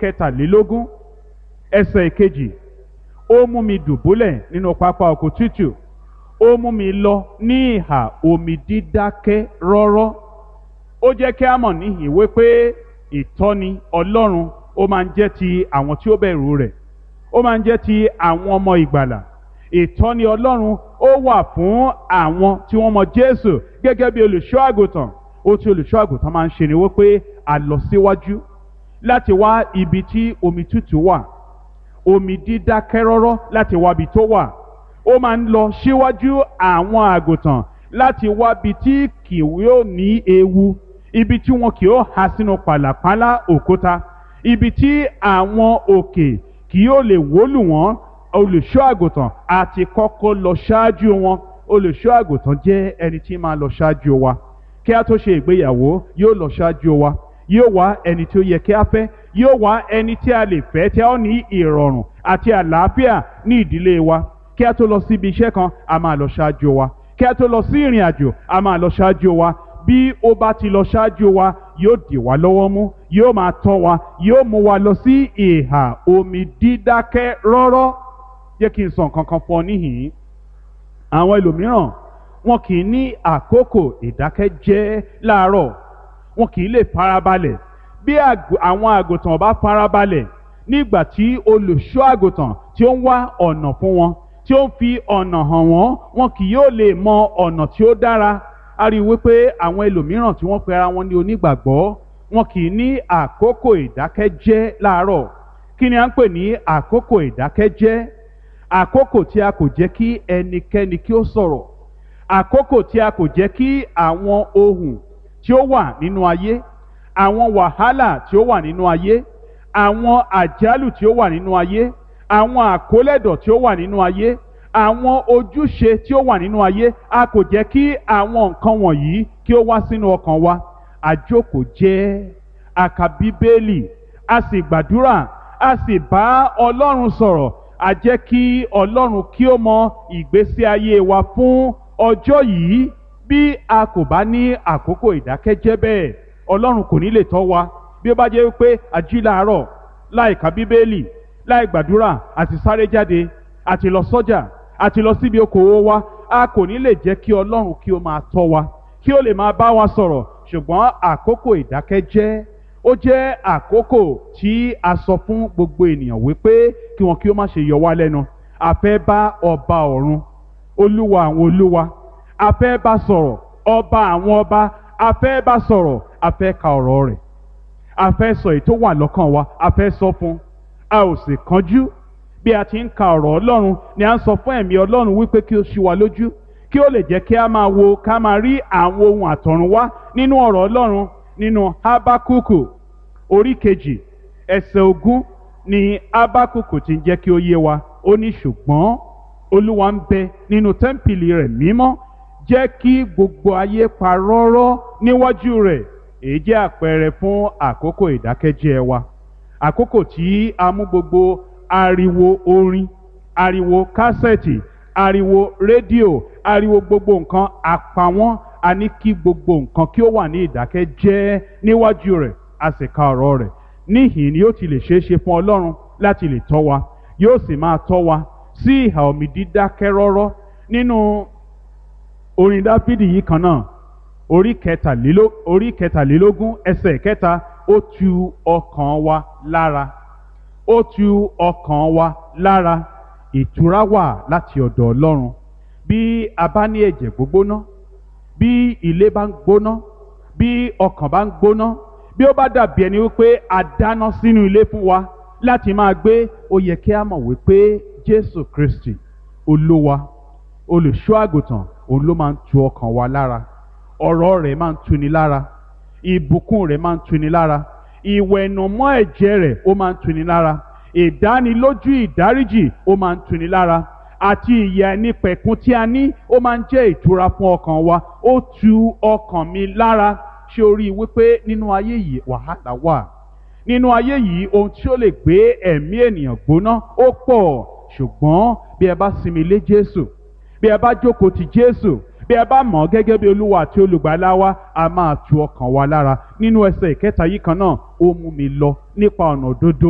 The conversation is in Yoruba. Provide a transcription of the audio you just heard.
kẹtàlélógún ẹsẹ̀ ìkejì, ó mú mi dùbúlẹ̀ nínú pápá oko tútù, ó mú mi lọ ní ìhà omi dídákẹ́ rọ́rọ́. Ó jẹ́ kí a mọ̀ níhìn wípé ìtọ́ni Ọlọ́run ó máa ń jẹ́ ti àwọn tí ó bẹ̀rù rẹ̀, ó máa ń jẹ́ ti àwọn ọmọ ìgbàlà. Ìtọ́ni Ọlọ́run ó wà fún àwọn tí wọ́n mọ Jésù gẹ́gẹ́ bí olùṣọ́ àgùntàn. Ohun tí olùṣọ́ àgùntàn máa ń ṣe ni wípé a lọ síwájú láti wá ibi tí omi tútù wà, omi dídákẹ́ rọ́rọ́ láti wá ibi tó wà. Ó máa ń lọ síwájú àwọn àgùntàn láti wá ibi tí kì yóò ní ewu, ibi tí wọn kì yóò há sínú pàlàpálá òkúta, ibi tí àwọn òkè kì yóò lè wólù wọ́n. Olùṣọ́ àgùntàn àti kọ́kọ́ lọ ṣáájú wọn. Olùṣọ́ àgùntàn jẹ́ ẹni tí máa lọ ṣáájú wa. Kí a tó ṣe ìgbéyàwó, yóò lọ ṣáájú wa. Yóò wá ẹni tí ó yẹ kí a fẹ́, yóò wá ẹni tí a lè fẹ́, tí a ó ní ìrọ̀rùn àti àlàáfíà ní ìdílé wa. Kí a tó lọ sí ibi iṣẹ́ kan, a máa lọ ṣáájú wa. Kí a tó lọ sí ìrìn àjò, a máa lọ ṣáájú wa. Bí ó bá ti lọ ṣáájú wa, yóò dì wá lọ́wọ́ mú, yóò máa tọ́ wa, yóò mú wa lọ sí ìhà omi dídákẹ́ rọ́rọ́. Jẹ́ kí n sọ nǹkan kan fún ọ níhìn-ín. Àwọn ẹlòmíràn wọn kì í ní àkókò ìdákẹ́jẹ́ láàárọ̀, wọn kì í lè farabalẹ̀. Bí àwọn àgùntàn bá farabalẹ̀ nígbà tí olùṣọ́ àgùntàn tí ó ń wá ọ̀nà fún wọn, tí ó ń fi ọ̀nà hàn wọ́n, wọn kì yóò lè mọ ọ̀nà tí ó dára. A rí i wípé àwọn ẹlòmíràn tí wọ́n pe ara wọn ní onígbàgbọ́, wọn kì í ní àkókò ìdákẹ́jẹ́ láàárọ̀. Kí ni à ń pè ní àkókò ìdákẹ́jẹ́? Àkókò tí a kò jẹ́ kí ẹnikẹ́ni kí ó sọ̀rọ̀, àkókò tí a kò jẹ́ kí àwọn ohun tí ó wà nínú ayé, àwọn wàhálà tí ó wà nínú ayé, àwọn àjálù tí ó wà nínú ayé, àwọn àkólẹ̀dọ̀ tí ó wà nínú ayé, àwọn ojúṣe tí ó wà nínú ayé, a kò jẹ́ kí àwọn nǹkan wọ̀nyí kí ó wá sínú ọkàn wa. Àjókòó jẹ́, a ka Bíbélì, a sì gbàdúrà, a sì bá Ọlọ́run sọ̀rọ̀. A jẹ́ kí Ọlọ́run kí ó mọ ìgbésí ayé wa fún ọjọ́ yìí. Bí a kò bá ní àkókò ìdákẹ́jẹ́ bẹ́ẹ̀, Ọlọ́run kò ní lè tọ́ wa. Bí ó bá jẹ́ wípé a jí láàárọ̀ láì ka Bíbélì, láì gbàdúrà, àti sáré jáde, àti lọ sọ́jà, àti lọ síbi okòwò wa, a kò ní lè jẹ́ kí Ọlọ́run kí ó máa tọ́ wa, kí ó lè máa bá wa sọ̀rọ̀. Ṣùgbọ́n àkókò ìdákẹ́jẹ́ ó jẹ́ àkókò tí a sọ fún gbogbo ènìyàn wípé kí wọn kí ó má ṣe yọ wá lẹ́nu. A fẹ́ bá ọba ọ̀run, olúwa àwọn olúwa, a fẹ́ bá sọ̀rọ̀, ọba àwọn ọba, a fẹ́ bá sọ̀rọ̀, a fẹ́ ka ọ̀rọ̀ rẹ̀, a fẹ́ sọ èyí tó wà lọ́kàn wa, a fẹ́ sọ fún. A ò sì kánjú. Bí a ti ń ka ọ̀rọ̀ Ọlọ́run ni a ń sọ fún ẹ̀mí Ọlọ́run wípé kí ó ṣí wa lójú, kí ó lè jẹ́ kí a máa wo, ká máa rí àwọn ohun àtọ̀runwá nínú ọ̀rọ̀ Ọlọ́run. Nínú Hábákùkù orí kejì ẹsẹ̀ 20 ni Hábákùkù ti ń jẹ́ kí ó yé wa. Ó ní ṣùgbọ́n Olúwa ń bẹ nínú tẹ́ḿpìlì rẹ̀ mímọ́, jẹ́ kí gbogbo ayé pa rọ́rọ́ níwájú rẹ̀. Èyí jẹ́ àpẹẹrẹ fún àkókò ìdákẹ́jẹ́ wa. Àkókò tí a mú gbogbo ariwo orin, ariwo kásẹ̀tì, ariwo rédíò, ariwo gbogbo nǹkan àpawọ́n. A ní kí gbogbo nǹkan kí ó wà ní ìdákẹ́jẹ́ níwájú rẹ̀, a sì ka ọ̀rọ̀ rẹ̀. Níhìn ni yóò ti lè ṣeé ṣe fún Ọlọ́run láti lè tọ́ wa, yóò sì máa tọ́ wa sí ìhà omi dídákẹ́ rọ́rọ́. Nínú orin Dáfídì yìí kan náà, orí kẹtàlélógún ẹsẹ̀ 3, ó tu ọkàn wa lára, ó tu ọkàn wa lára. Ìtura wà láti ọ̀dọ̀ Ọlọ́run. Bí a bá ní ẹ̀jẹ̀ gbógbóná, bí ilé bá ń gbóná, bí ọkàn bá ń gbóná, bí ó bá dàbí ẹni wípé a dáná sínú ilé fún wa láti máa gbé, ó yẹ kí a mọ̀ wípé Jésù Kristi Olúwa, olùṣọ́ àgùntàn, òun ló máa ń tu ọkàn wa lára. Ọ̀rọ̀ rẹ̀ máa ń tuni lára, ìbùkún rẹ̀ máa ń tuni lára, ìwẹ̀nùmọ́ ẹ̀jẹ̀ rẹ̀ ó máa ń tuni lára, ìdánilójú ìdáríjì ó máa ń tuni lára, àti ìyè ẹnípẹ̀kun tí a ní ó máa ń jẹ́ ìtura fún ọkàn wa. Ó tu ọkàn mi lára. Ṣé o rí i wípé nínú ayé yìí wàhálà wà? Nínú ayé yìí ohun tí ó lè gbé ẹ̀mí ènìyàn gbóná ó pọ̀. Ṣùgbọ́n bí ẹ bá sinmi lé Jésù, bí ẹ bá jókòó ti Jésù, bí ẹ bá mọ̀ ọ́ gẹ́gẹ́ bí Olúwa àti olùgbàlà wa, a máa tu ọkàn wa lára. Nínú ẹsẹ̀ 3 yìí kan náà, ó mú mi lọ nípa ọ̀nà òdodo